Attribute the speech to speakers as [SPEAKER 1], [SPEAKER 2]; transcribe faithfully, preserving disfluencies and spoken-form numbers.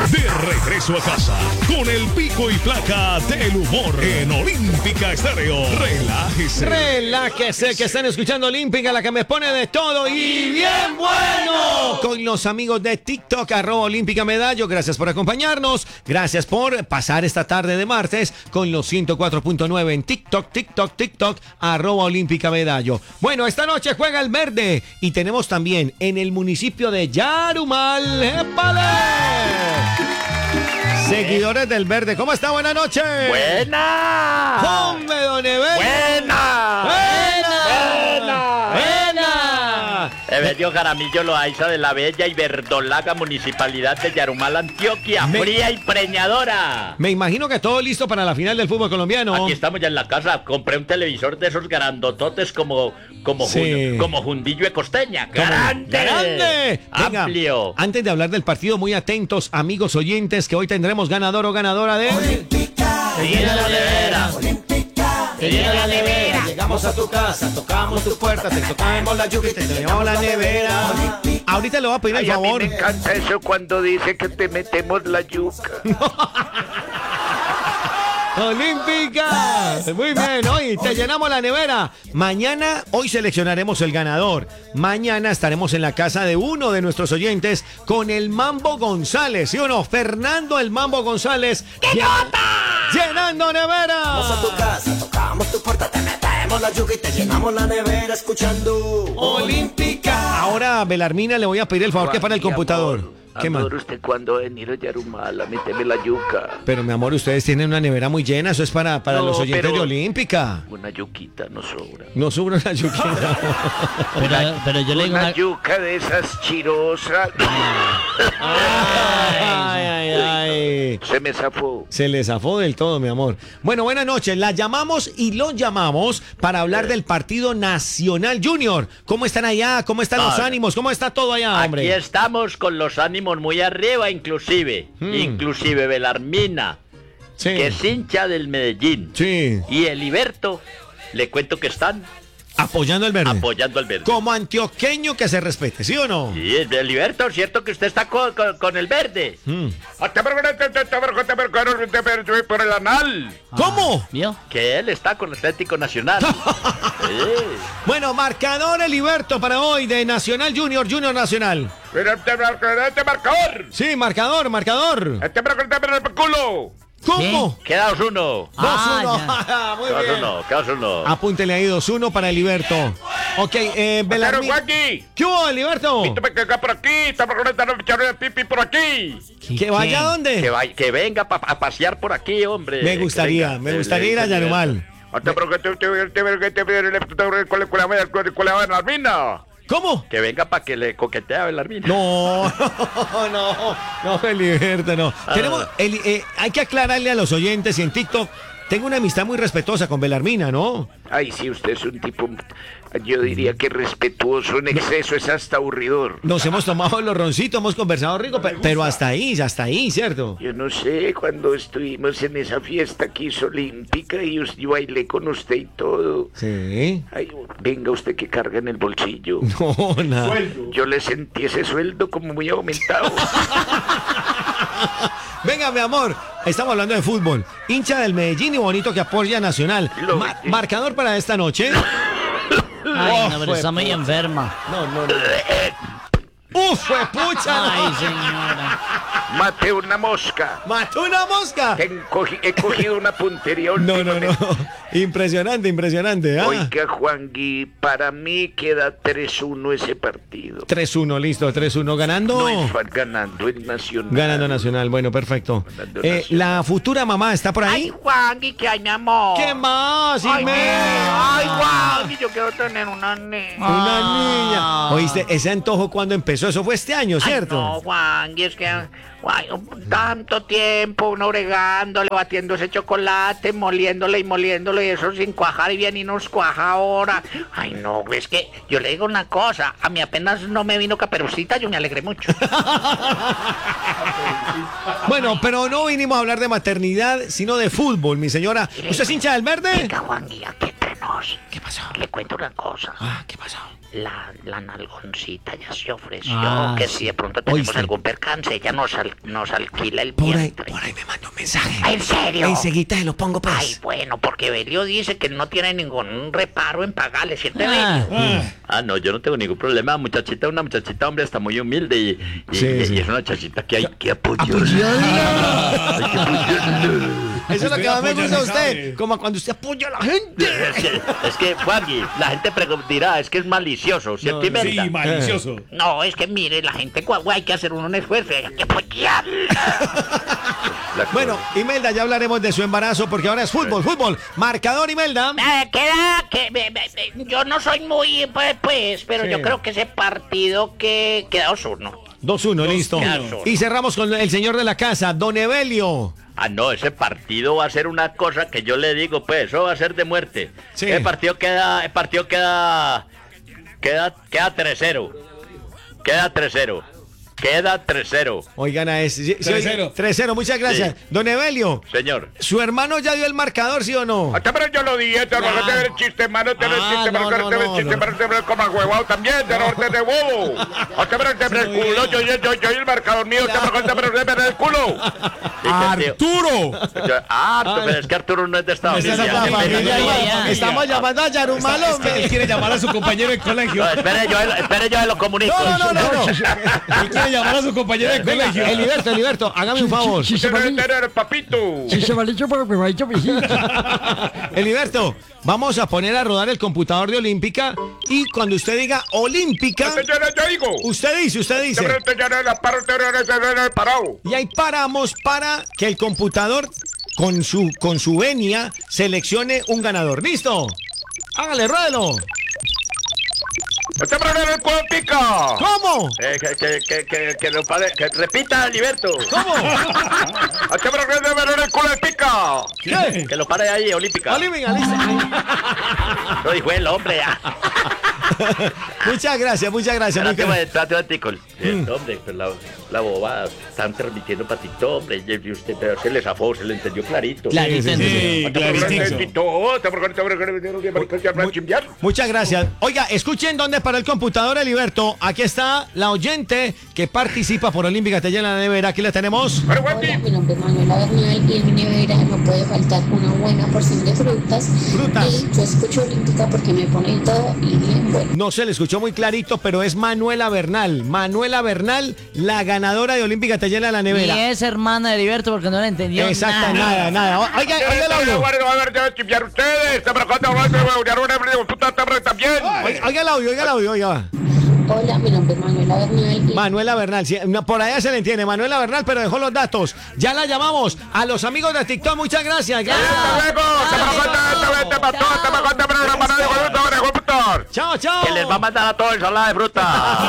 [SPEAKER 1] De regreso a casa con el pico y placa del humor en Olímpica Estéreo. Relájese.
[SPEAKER 2] Relájese, que están escuchando Olímpica, la que me pone de todo y bien bueno. Con los amigos de TikTok, arroba Olímpica Medallo. Gracias por acompañarnos. Gracias por pasar esta tarde de martes con los ciento cuatro punto nueve en TikTok, TikTok, TikTok, arroba Olímpica Medallo. Bueno, esta noche juega el Verde y tenemos también en el municipio de Yarumal. ¡Épale! Seguidores del Verde, ¿cómo está? Buenas noches.
[SPEAKER 3] ¡Buena!
[SPEAKER 2] ¡Hombre, don Evelio!
[SPEAKER 3] ¡Buena!
[SPEAKER 2] ¡Buena!
[SPEAKER 3] ¡Buena! Evelio Jaramillo Loaiza de la bella y verdolaga municipalidad de Yarumal, Antioquia,
[SPEAKER 2] Me...
[SPEAKER 3] fría y preñadora.
[SPEAKER 2] Me imagino que todo listo para la final del fútbol colombiano.
[SPEAKER 3] Aquí estamos ya en la casa, compré un televisor de esos grandototes como como,
[SPEAKER 2] Sí.
[SPEAKER 3] Jun, como Jundillo de Costeña. ¡Grande!
[SPEAKER 2] ¡Grande! Venga,
[SPEAKER 3] ¡Amplio!
[SPEAKER 2] antes de hablar del partido, muy atentos, amigos oyentes, que hoy tendremos ganador o ganadora de...
[SPEAKER 4] Olímpica,
[SPEAKER 3] ¡Que llena la nevera!
[SPEAKER 4] Olímpica,
[SPEAKER 3] ¡Que llena la nevera!
[SPEAKER 2] Llegamos a tu casa, tocamos tu puerta, te tocamos la yuca y te llevamos la nevera. Ahorita le voy a pedir el
[SPEAKER 5] Ay, a mí
[SPEAKER 2] favor.
[SPEAKER 5] me encanta eso cuando dice que te metemos la yuca.
[SPEAKER 2] Olímpica. Muy bien, hoy te llenamos la nevera. Mañana, hoy seleccionaremos el ganador. Mañana estaremos en la casa de uno de nuestros oyentes con el Mambo González, ¿sí o no? Fernando el Mambo González.
[SPEAKER 3] ¡Qué nota!
[SPEAKER 2] Llenando nevera.
[SPEAKER 4] vamos a tu casa, tocamos tu puerta, te metemos la yuca y te llenamos la nevera escuchando
[SPEAKER 2] Olímpica. Ahora, Belarmina, le voy a pedir el favor que para el
[SPEAKER 5] Mi
[SPEAKER 2] computador.
[SPEAKER 5] amor,
[SPEAKER 2] ¿Qué más?
[SPEAKER 5] amor, ¿usted cuándo va a venir a Yarumal a meterme la yuca?
[SPEAKER 2] Pero mi amor, ustedes tienen una nevera muy llena, eso es para, para
[SPEAKER 5] No,
[SPEAKER 2] los oyentes
[SPEAKER 5] pero-
[SPEAKER 2] de Olímpica.
[SPEAKER 5] Una yuquita no sobra.
[SPEAKER 2] No sobra una yuquita.
[SPEAKER 6] Pero, pero yo le digo
[SPEAKER 5] Una
[SPEAKER 6] una...
[SPEAKER 5] yuca de esas chirosas.
[SPEAKER 2] Ay, ay, ay.
[SPEAKER 5] Se me zafó.
[SPEAKER 2] Se le zafó del todo, mi amor. Bueno, buenas noches. La llamamos y los llamamos para hablar del partido Nacional Junior. ¿Cómo están allá? ¿Cómo están los
[SPEAKER 3] Ah,
[SPEAKER 2] ánimos? ¿Cómo está todo allá,
[SPEAKER 3] Aquí
[SPEAKER 2] hombre?
[SPEAKER 3] estamos con los ánimos muy arriba, inclusive.
[SPEAKER 2] Hmm.
[SPEAKER 3] Inclusive Belarmina,
[SPEAKER 2] Sí.
[SPEAKER 3] que es hincha del Medellín.
[SPEAKER 2] Sí.
[SPEAKER 3] Y Eliberto, le cuento que están
[SPEAKER 2] Apoyando al verde.
[SPEAKER 3] apoyando al verde.
[SPEAKER 2] Como antioqueño que se respete, ¿sí o no?
[SPEAKER 3] Sí, Eliberto, ¿cierto que usted está con, con- con el verde?
[SPEAKER 2] Mm.
[SPEAKER 5] Por el anal.
[SPEAKER 2] ¿Cómo?
[SPEAKER 6] ¿Vio?
[SPEAKER 3] Que él está con el Atlético Nacional. Sí.
[SPEAKER 2] Bueno, marcador Eliberto para hoy de Nacional Junior, Junior Nacional.
[SPEAKER 5] Este marcador.
[SPEAKER 2] Sí, marcador, marcador.
[SPEAKER 5] Este marcador culo.
[SPEAKER 2] ¿Cómo?
[SPEAKER 3] Queda dos uno.
[SPEAKER 2] dos
[SPEAKER 6] Ah,
[SPEAKER 2] uno. Muy
[SPEAKER 3] Queda
[SPEAKER 2] bien.
[SPEAKER 3] uno, queda uno.
[SPEAKER 2] Apúntele ahí dos uno para Eliberto. Ok, eh,
[SPEAKER 5] Pero
[SPEAKER 2] Belarmina.
[SPEAKER 5] Juanqui,
[SPEAKER 2] ¿Qué hubo, Eliberto?
[SPEAKER 5] me caga por aquí, estamos con esta noche pipi por aquí.
[SPEAKER 2] ¿Que vaya a dónde?
[SPEAKER 3] Que, vaya- que venga pa- a pasear por aquí, hombre.
[SPEAKER 2] Me
[SPEAKER 3] Que
[SPEAKER 2] gustaría,
[SPEAKER 3] venga.
[SPEAKER 2] me gustaría ir a Yarumal. ¿Cómo?
[SPEAKER 3] Que venga para que le coquetee a Belarmina.
[SPEAKER 2] No, no, no, Eliberto, no. Tenemos, Eli- eh, hay que aclararle a los oyentes y en TikTok. Tengo una amistad muy respetuosa con Belarmina, ¿no?
[SPEAKER 5] Ay, sí, usted es un tipo, yo diría que respetuoso en exceso, es hasta aburridor.
[SPEAKER 2] Nos hemos tomado los roncitos, hemos conversado rico, pe- pero hasta ahí, hasta ahí, ¿cierto?
[SPEAKER 5] Yo no sé, cuando estuvimos en esa fiesta que hizo Olímpica y us- yo bailé con usted y todo.
[SPEAKER 2] Sí.
[SPEAKER 5] Ay, venga usted que carga en el bolsillo.
[SPEAKER 2] No, nada.
[SPEAKER 5] Yo le sentí ese sueldo como muy aumentado.
[SPEAKER 2] Venga, mi amor, estamos hablando de fútbol. Hincha del Medellín y bonito que apoya a Nacional.
[SPEAKER 5] Lo
[SPEAKER 2] Ma-
[SPEAKER 5] metí.
[SPEAKER 2] marcador para esta noche.
[SPEAKER 6] Ay, no, pero
[SPEAKER 2] fue
[SPEAKER 6] está muy
[SPEAKER 2] puta.
[SPEAKER 6] enferma.
[SPEAKER 2] No, no, no. ¡Uf, fue pucha!
[SPEAKER 6] Ay, señora.
[SPEAKER 5] Maté una mosca.
[SPEAKER 2] ¡Mató una mosca!
[SPEAKER 5] He, cogi- he cogido una puntería
[SPEAKER 2] No, no, no.
[SPEAKER 5] últimamente.
[SPEAKER 2] Impresionante, impresionante. ¿ah?
[SPEAKER 5] Oiga, Juangui, para mí queda tres uno ese partido.
[SPEAKER 2] tres uno, listo, tres uno. ¿Ganando?
[SPEAKER 5] No es fa- ganando el Nacional.
[SPEAKER 2] Ganando Nacional, bueno, perfecto.
[SPEAKER 5] Ganando
[SPEAKER 2] Eh,
[SPEAKER 5] Nacional.
[SPEAKER 2] la futura mamá está por ahí.
[SPEAKER 5] Juangui, que hay mi amor.
[SPEAKER 2] ¿Qué más,
[SPEAKER 5] Ay,
[SPEAKER 2] Ismael?
[SPEAKER 5] ay, Juangui, yo quiero tener una niña.
[SPEAKER 2] Una niña. ¿Oíste? Ese antojo cuando empezó, eso fue este año, ¿cierto?
[SPEAKER 5] Ay, no, Juangui, es que ay, tanto tiempo uno bregándole, batiendo ese chocolate, moliéndole y moliéndole y eso sin cuajar y bien y nos cuaja ahora. Ay, no, es que yo le digo una cosa, a mí apenas no me vino Caperucita, yo me alegré mucho.
[SPEAKER 2] Bueno, pero no vinimos a hablar de maternidad, sino de fútbol, mi señora. ¿Usted es hincha del verde?
[SPEAKER 5] Venga, Juangui, aquí entre nos.
[SPEAKER 2] ¿Qué pasó?
[SPEAKER 5] Le cuento una cosa.
[SPEAKER 2] Ah, ¿qué pasó?
[SPEAKER 5] la, la nalgoncita ya se ofreció,
[SPEAKER 6] Ah,
[SPEAKER 5] que
[SPEAKER 6] sí.
[SPEAKER 5] si de pronto tenemos
[SPEAKER 2] Oíste.
[SPEAKER 5] algún percance, ella nos, al- nos alquila el
[SPEAKER 2] Por ahí,
[SPEAKER 5] vientre.
[SPEAKER 2] por ahí me manda un mensaje.
[SPEAKER 5] ¿En serio?
[SPEAKER 2] Enseguida se lo pongo, pues.
[SPEAKER 5] Ay, bueno, porque Belio dice que no tiene ningún reparo en pagarle, ¿cierto,
[SPEAKER 6] Ah,
[SPEAKER 5] Belio?
[SPEAKER 3] Ah, no, yo no tengo ningún problema. Muchachita, una muchachita, hombre, está muchachita humilde y, y,
[SPEAKER 2] Sí,
[SPEAKER 3] y-
[SPEAKER 2] sí.
[SPEAKER 3] y es una muchachita que hay que apoyarla. Hay que apoyarla.
[SPEAKER 2] Eso es lo que más me
[SPEAKER 1] Usted
[SPEAKER 2] gusta a
[SPEAKER 1] apoya,
[SPEAKER 2] usted.
[SPEAKER 1] sabe.
[SPEAKER 2] Como cuando usted apoya a la gente.
[SPEAKER 3] Es que, es que Juanqui, la gente pregun- dirá, es que es malicioso, ¿cierto?
[SPEAKER 2] No,
[SPEAKER 3] Imelda?
[SPEAKER 1] Sí, malicioso.
[SPEAKER 5] No, es que mire, la gente guagua hay que hacer un esfuerzo, hay que apoyarla.
[SPEAKER 3] La-
[SPEAKER 2] Bueno, Imelda, ya hablaremos de su embarazo porque ahora es fútbol, fútbol. Marcador, Imelda.
[SPEAKER 5] Eh, queda que me- me- me- yo no soy muy pues, pues pero
[SPEAKER 2] Sí.
[SPEAKER 5] yo creo que ese partido que queda dos uno.
[SPEAKER 2] dos uno, listo.
[SPEAKER 5] uno.
[SPEAKER 2] Y cerramos con el señor de la casa, Don Evelio.
[SPEAKER 3] Ah, no, ese partido va a ser una cosa que yo le digo, pues, eso va a ser de muerte.
[SPEAKER 2] Sí.
[SPEAKER 3] El partido queda, el partido queda, queda, queda tres cero. Queda tres cero. Queda tres cero.
[SPEAKER 2] Oigan a ese. Sí, sí,
[SPEAKER 1] tres cero.
[SPEAKER 2] tres cero, muchas gracias.
[SPEAKER 3] Sí.
[SPEAKER 2] Don Evelio,
[SPEAKER 3] Señor.
[SPEAKER 2] ¿su hermano ya dio el marcador, sí o no?
[SPEAKER 7] Hasta pero yo lo dije, te lo
[SPEAKER 2] Ah.
[SPEAKER 7] te ver el chiste, hermano, te ver el
[SPEAKER 2] Ah,
[SPEAKER 7] chiste,
[SPEAKER 2] no,
[SPEAKER 7] pero
[SPEAKER 2] no,
[SPEAKER 7] te ver el
[SPEAKER 2] no,
[SPEAKER 7] chiste,
[SPEAKER 2] no.
[SPEAKER 7] pero te ver como huevado también, te lo te de bobo. Hasta pero te ver el culo, yo, yo, yo, yo, el marcador mío, te pero te pero te ver el culo.
[SPEAKER 1] ¡Arturo!
[SPEAKER 3] Yo- ah, Arturo, pero es que Arturo no es de esta
[SPEAKER 2] Esa es
[SPEAKER 3] familia.
[SPEAKER 2] la
[SPEAKER 3] Qué
[SPEAKER 2] familia,
[SPEAKER 3] pena.
[SPEAKER 6] ya,
[SPEAKER 2] ya.
[SPEAKER 6] ya.
[SPEAKER 2] Estamos llamando a Yarumal,
[SPEAKER 1] Él
[SPEAKER 2] hombre.
[SPEAKER 1] quiere llamar a su compañero de colegio.
[SPEAKER 3] No, espere, yo, espere, yo se lo comunico.
[SPEAKER 2] No, no, no, no, no.
[SPEAKER 1] Él quiere llamar a su compañero de
[SPEAKER 2] Venga,
[SPEAKER 1] colegio.
[SPEAKER 2] Eliberto, Eliberto, hágame un favor.
[SPEAKER 7] Te debe tener el papito.
[SPEAKER 2] Eliberto, vamos a poner a rodar el computador de Olímpica y cuando usted diga Olímpica,
[SPEAKER 7] Te llena, yo digo.
[SPEAKER 2] usted dice, usted
[SPEAKER 7] Te
[SPEAKER 2] dice.
[SPEAKER 7] pero te llena la paro, te llena te llena el parado.
[SPEAKER 2] Y ahí paramos para que el computador con su, con su venia seleccione un ganador. ¿Listo? Hágale, ruédelo.
[SPEAKER 7] Te pero el culo pica.
[SPEAKER 2] ¿Cómo?
[SPEAKER 3] Eh, que, que, que, que, que, lo pare- que repita, Alberto.
[SPEAKER 2] ¿Cómo?
[SPEAKER 7] Te pero el culo pica.
[SPEAKER 2] ¿Qué?
[SPEAKER 3] Que lo pare ahí, Olímpica.
[SPEAKER 2] Olímpica, listo.
[SPEAKER 3] Lo dijo el hombre. ah.
[SPEAKER 2] Muchas gracias, muchas gracias.
[SPEAKER 3] Espérate,
[SPEAKER 2] muy-
[SPEAKER 3] un- espérate, un momentico. Eh, Hombre, pues la, la bobada. Están transmitiendo para TikTok, hombre. Y y usted pero se le zafó, se le entendió clarito.
[SPEAKER 6] Clarito,
[SPEAKER 1] Sí,
[SPEAKER 6] entonces.
[SPEAKER 1] clarísimo.
[SPEAKER 7] Te pero te pero chimbiar.
[SPEAKER 2] Muchas gracias. Oiga, escuchen dónde para el computador, Eliberto. Aquí está la oyente que participa por Olímpica. Te llena la nevera. Aquí la tenemos.
[SPEAKER 7] Pero
[SPEAKER 8] Hola,
[SPEAKER 7] Wendy.
[SPEAKER 8] mi nombre es Manuela Bernal y en mi nevera no puede faltar una buena porción de frutas.
[SPEAKER 2] Frutas.
[SPEAKER 8] Y yo escucho Olímpica porque me ponen todo y bien bueno.
[SPEAKER 2] No se le escuchó muy clarito, pero es Manuela Bernal. Manuela Bernal, la ganadora de Olímpica. Te llena la
[SPEAKER 6] Y
[SPEAKER 2] nevera.
[SPEAKER 6] es hermana de Heriberto porque no la entendió.
[SPEAKER 2] Exacta, nada, nada. O- Oiga, oiga el audio.
[SPEAKER 7] A ver, deben chimbiar ustedes. Te pero cuando van a puta también.
[SPEAKER 2] Oiga, oiga el audio, oiga el audio, oiga.
[SPEAKER 8] Hola, mi nombre es Manuela Bernal y
[SPEAKER 2] Manuela Bernal, sí, no, por allá se le entiende, Manuela Bernal, pero dejó los datos. Ya la llamamos. A los amigos de TikTok, muchas gracias. Gracias.
[SPEAKER 7] Hasta luego. Te pero cuando te mató, te pero cuando te pero la mano de computador.
[SPEAKER 2] Chao, chao.
[SPEAKER 3] Que les va a mandar a todos ensalada de fruta.